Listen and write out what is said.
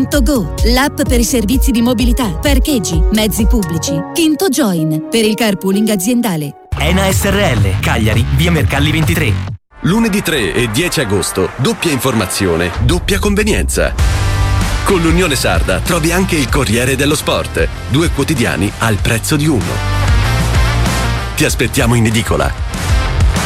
Go, l'app per i servizi di mobilità, parcheggi, mezzi pubblici. Kinto Join, per il carpooling aziendale. Ena SRL, Cagliari, via Mercalli 23. Lunedì 3 e 10 agosto, doppia informazione, doppia convenienza. Con l'Unione Sarda trovi anche il Corriere dello Sport, 2 quotidiani al prezzo di uno. Ti aspettiamo in edicola.